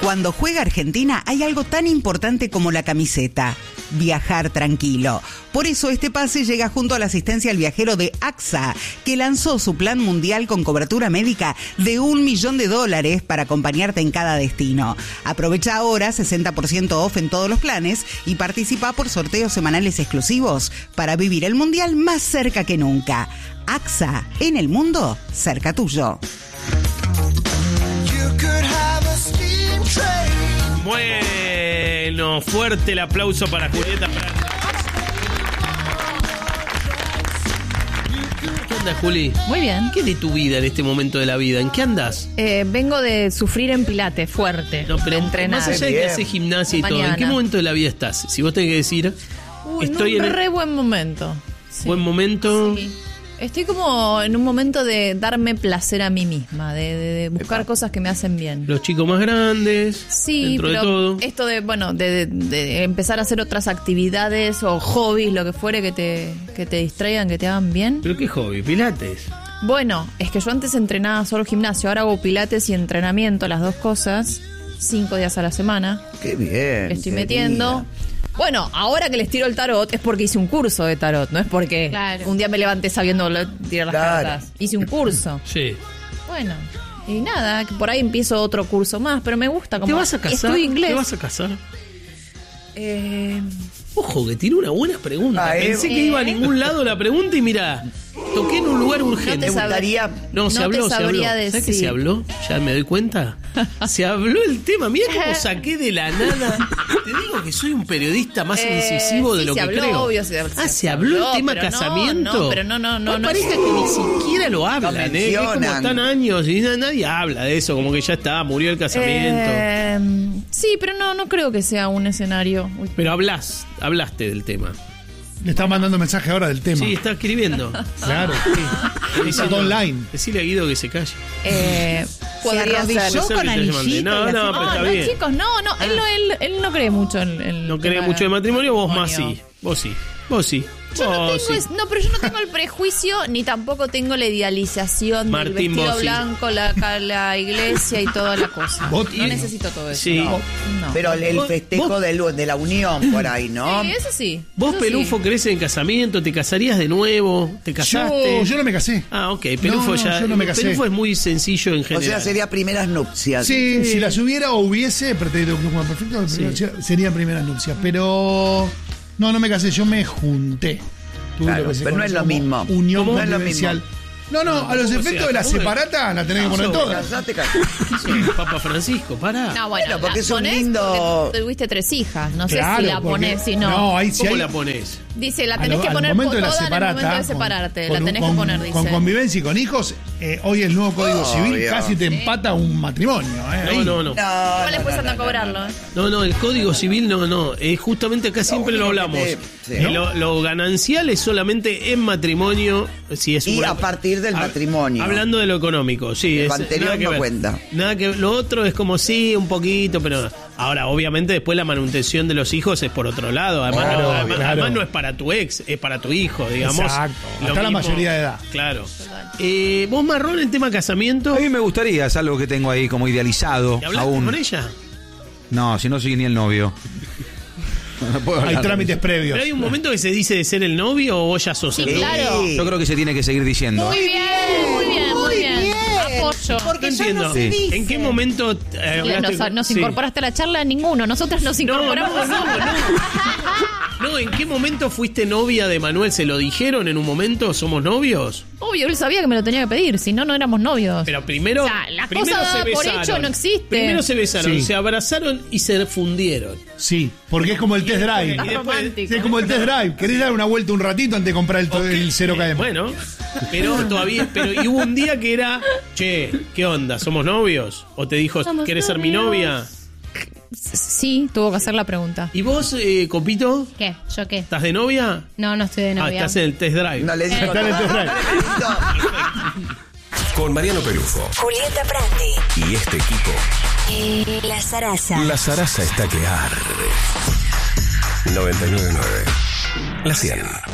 Cuando juega Argentina hay algo tan importante como la camiseta: viajar tranquilo. Por eso este pase llega junto a la asistencia al viajero de AXA, que lanzó su plan mundial con cobertura médica de $1 millón para acompañarte en cada destino. Aprovecha ahora 60% off en todos los planes y participa por sorteos semanales exclusivos para vivir el mundial más cerca que nunca. AXA, en el mundo cerca tuyo. Bueno, fuerte el aplauso para Julieta Prandi. ¿Qué andas, Juli? Muy bien. ¿Qué es de tu vida en este momento de la vida? ¿En qué andas? Vengo de sufrir en pilates fuerte. No, pero de entrenar. más allá de que haces gimnasia y todo, ¿en qué momento de la vida estás? Si vos tenés que decir, estoy en un en re buen momento. Sí. Buen momento. Sí. Estoy como en un momento de darme placer a mí misma, de buscar cosas que me hacen bien. Los chicos más grandes, sí, dentro pero de todo. Esto de empezar a hacer otras actividades o hobbies, lo que fuere, que te distraigan, que te hagan bien. ¿Pero qué hobby? ¿Pilates? Bueno, es que yo antes entrenaba solo gimnasio, ahora hago pilates y entrenamiento, las dos cosas, 5 días a la semana. ¡Qué bien! Estoy metiendo... Bueno, ahora que les tiro el tarot es porque hice un curso de tarot, no es porque un día me levanté sabiendo tirar las cartas. Hice un curso. Sí. Bueno, y nada, que por ahí empiezo otro curso más, pero me gusta. Como ¿Te vas a casar? Estudio inglés. ¿Te vas a casar? Ojo, que tiene una buena pregunta. Pensé que iba a ningún lado la pregunta y mira, toqué en un lugar urgente. No te gustaría... No, se habló. ¿Sabes qué se habló? Ya me doy cuenta. Se habló el tema. Mira cómo saqué de la nada. Te digo que soy un periodista más incisivo de lo que creo. Obvio, se habló el tema casamiento. No, pero no. Hay parejas que ni siquiera lo hablan, Es como están años y nadie habla de eso, como que ya está, murió el casamiento. Sí, pero no creo que sea un escenario. Uy. Pero hablaste del tema. Le está mandando mensaje ahora del tema. Sí, está escribiendo. Claro. Sí. Está online. Decile a Guido que se calle. Podría ser. Yo con anillito. No, pero está bien. Chicos, no. Él no cree mucho en no cree mucho en matrimonio, vos más sí. Vos sí. Pero yo no tengo el prejuicio ni tampoco tengo la idealización del vestido blanco, la iglesia y toda la cosa. No necesito todo eso. Sí. No. Pero el festejo de la unión por ahí, ¿no? Sí, eso sí. ¿Vos, eso Pelufo, sí. crees en casamiento? ¿Te casarías de nuevo? ¿Te casaste? Yo no me casé. Ah, ok. Pelufo yo no me casé. Pelufo es muy sencillo en general. O sea, sería primeras nupcias. Sí, si las hubiera o hubiese, perfecto, serían primeras nupcias. Pero no me casé, yo me junté. Claro, pero no es lo mismo. Unión no es lo convivencial. mismo. No, a los efectos de la separata la tenés que poner todas. Papa Francisco, pará. No, bueno, porque es un ponés lindo... porque tuviste 3 hijas. No Claro, sé si la ponés, si no. No, ahí ¿Cómo la ponés? Dice, la tenés que al poner momento de la toda separata, en el momento de separarte. La tenés con, que poner, dice. Con convivencia y con hijos, hoy el nuevo Código Civil Obvio. casi te empata un matrimonio. Ahí. No. Igual después anda a cobrarlo. No, el Código Civil no. Justamente acá siempre lo hablamos. Lo ganancial es solamente en matrimonio. Si es Y a partir del matrimonio. Hablando de lo económico, sí. Lo anterior nada que no ver. cuenta. Nada que lo otro es como sí, un poquito, pero ahora obviamente después la manutención de los hijos es por otro lado. Además no es para tu ex, es para tu hijo, digamos. Exacto. Hasta la mayoría de edad. Claro. Vos, Marrón, el tema casamiento. A mí me gustaría, es algo que tengo ahí como idealizado. ¿Hablaste aún con ella? No, si no soy ni el novio. No puedo Hay hablar. trámites previos. ¿Pero hay un momento que se dice de ser el novio o vos ya sos el novio? Claro. Yo creo que se tiene que seguir diciendo. Muy bien. Apoyo. Porque No ya entiendo. no se dice. ¿En qué momento Nos incorporaste a la charla, ninguno. Nosotros nos incorporamos. No, ¿en qué momento fuiste novia de Manuel? ¿Se lo dijeron en un momento? ¿Somos novios? Obvio, él sabía que me lo tenía que pedir, si no, no éramos novios. Pero primero. O sea, la primero cosa se dada por besaron. hecho no existe. Primero se besaron, Sí. se abrazaron y se fundieron. Sí, porque es como el test drive. Y después- romántico. Sí, es como el test drive. ¿Querés dar una vuelta un ratito antes de comprar el 0KM? Bueno, pero todavía. Y hubo un día que era. Che, ¿qué onda? ¿Somos novios? ¿O te dijo, Somos ¿querés ser mi novios. novia? Sí, tuvo que hacer la pregunta. ¿Y vos, Copito? ¿Qué? ¿Yo qué? ¿Estás de novia? No estoy de novia. Estás en el test drive. No le digo Está en el test drive. Con Mariano Pelufo Julieta Prandi y este equipo, La Zaraza. la zaraza está que arde. 99.9. La 100.